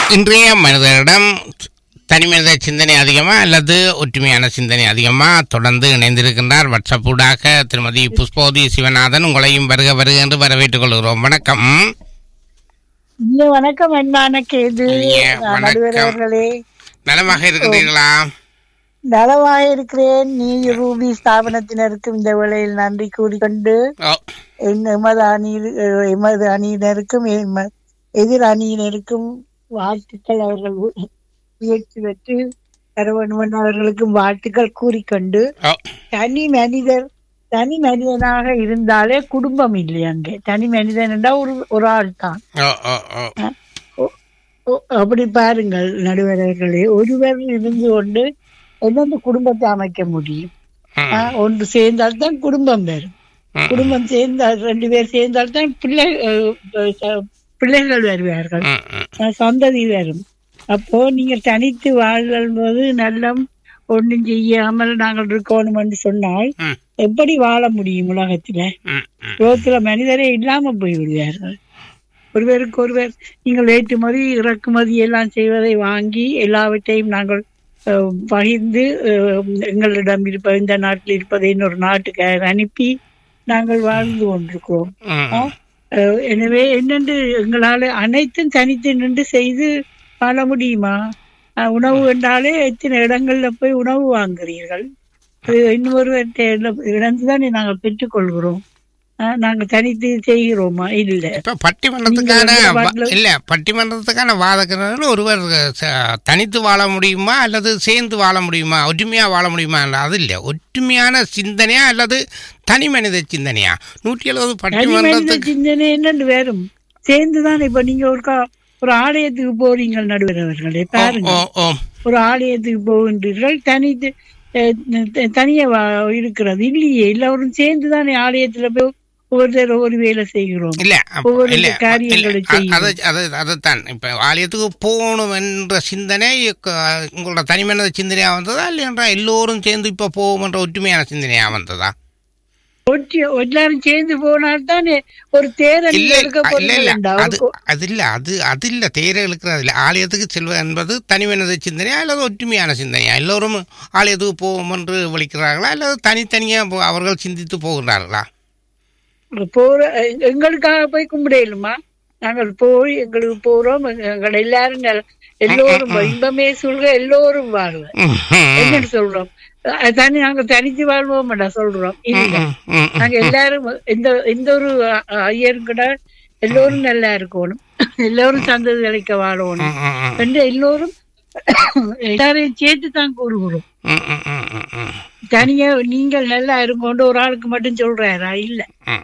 இன்றைய மனிதரிடம் தனிமனித சிந்தனை அதிகமா அல்லது ஒற்றுமையான சிந்தனை அதிகமா? தொடர்ந்து இணைந்திருக்கின்றார் வாட்ஸ்அப் ஊடாக திருமதி புஷ்பவதி சிவநாதன். உங்களையும் வருக வருக என்று வரவேற்றுக் கொள்கிறோம். வணக்கம். வணக்கம் அன்பான கேது நடுவர்களே, நலமாக இருக்கின்றீர்களா? நலமாக இருக்கிறேன். நீ ரூபி ஸ்தாபனத்தினருக்கும் இந்த வேளையில் நன்றி கூறிக்கொண்டு எமது அணியினருக்கும் எதிர் அணியினருக்கும் வாழ்த்துக்கள். அவர்கள் முயற்சி பெற்று தரவன் அவர்களுக்கும் வாழ்த்துக்கள் கூறிக்கொண்டு, தனி மனிதனாக இருந்தாலே குடும்பம் இல்லை. அங்கே தனி மனிதன் என்றால் ஒரு ஆள் தான். அப்படி பாருங்கள் நடுவர்களே, ஒருவர் இருந்து கொண்டு எந்தெந்த குடும்பத்தை அமைக்க முடியும்? ஒன்று சேர்ந்தால்தான் குடும்பம் வரும். குடும்பம் சேர்ந்தால் 2 பேர் சேர்ந்தால்தான் பிள்ளைகள் வருவார்கள், சந்ததி வரும். அப்போ நீங்க தனித்து வாழ்வது நல்லம் ஒன்றும் செய்யாமல் நாங்கள் இருக்கணும் என்று சொன்னால் எப்படி வாழ முடியும்? உலகத்துல மனிதரே இல்லாம போய் விடுவார்கள். ஒருவருக்கு ஒருவர் நீங்கள் ஏற்றுமதி இறக்குமதி எல்லாம் செய்வதை வாங்கி எல்லாவற்றையும் நாங்கள் பகிர்ந்து எங்களிடம் இருப்ப இந்த நாட்டில் இருப்பதை இன்னொரு நாட்டுக்கு அனுப்பி நாங்கள் வாழ்ந்து கொண்டிருக்கிறோம். எனவே என்னென்று எங்களால அனைத்தும் தனித்து நின்று செய்து வாழ முடியுமா? உணவு என்றாலே எத்தனை இடங்கள்ல போய் உணவு வாங்குறீர்கள். இன்னொரு இடம்தானே நாங்கள் பெற்றுக்கொள்கிறோம். நாங்க தனித்து செய்கிறோமா? இல்ல. பட்டிமன்றத்துக்கான வாதகர்கள் ஒருவர் தனித்து வாழ முடியுமா அல்லது சேர்ந்து வாழ முடியுமா, ஒற்றுமையா வாழ முடியுமா? அது இல்ல. ஒற்றுமையான சிந்தனையா அல்லது தனி மனித சிந்தனையா? 170 பட்டிமன்ற சிந்தனை என்னன்னு வேறும் சேர்ந்துதான். இப்ப நீங்க ஒரு ஆலயத்துக்கு போறீங்க நடுவர்களே, பாருங்க. ஒரு ஆலயத்துக்கு போகின்றீர்கள், தனியா இருக்கிறது இல்லையே. எல்லாரும் சேர்ந்துதானே ஆலயத்துல போய் ஒவ்வொரு வேலை செய்கிறோம், ஒவ்வொரு காரியங்களை செய்யும். அதைத்தான் இப்ப ஆலயத்துக்கு போகணும் என்ற சிந்தனை உங்களோட தனிமனித சிந்தனையா வந்ததா, இல்லையா எல்லோரும் சேர்ந்து இப்ப போவோம் என்ற ஒற்றுமையான சிந்தனையா வந்ததா? எல்லாரும் சேர்ந்து போனால்தான் ஒரு தேர்தல் அது இல்ல. தேரை இழுக்கிறது இல்ல. ஆலயத்துக்கு செல்வது என்பது தனிமனித சிந்தனையா அல்லது ஒற்றுமையான சிந்தனையா? எல்லோரும் ஆலயத்துக்கு போவோம் என்று விழிக்கிறார்களா அல்லது தனித்தனியா அவர்கள் சிந்தித்து போகிறார்களா? எங்களுக்காக போய் கும்பிடலுமா? நாங்கள் போய் எங்களுக்கு போறோம், எங்கள் எல்லோரும் இன்பமே சொல்க, எல்லோரும் வாழ்வோம் என்னன்னு சொல்றோம். நாங்க தனித்து வாழ்வோம் சொல்றோம். இல்ல, நாங்க எல்லாரும் எந்த ஒரு ஐயரும் கூட எல்லோரும் நல்லா இருக்கணும், எல்லோரும் சந்ததி அழைக்க வாழணும் என்று எல்லோரும் எல்லாரையும் சேர்த்து தான் கூறுகிறோம். தனியா நீங்கள் நல்லா இருக்கோண்டு ஒரு ஆளுக்கு மட்டும் சொல்றாரா? இல்ல.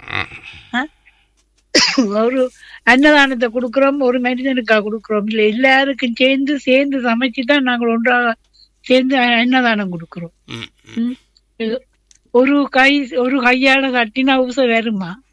ஒரு அன்னதானத்தை கொடுக்கிறோம், ஒரு மனிதனுக்கா கொடுக்கிறோம்? இல்ல, எல்லாருக்கும் சேர்ந்து சமைச்சுதான் நாங்கள் ஒன்றாக சேர்ந்து அன்னதானம் கொடுக்கிறோம். ஒரு கையால கட்டினா ஊச வருமா?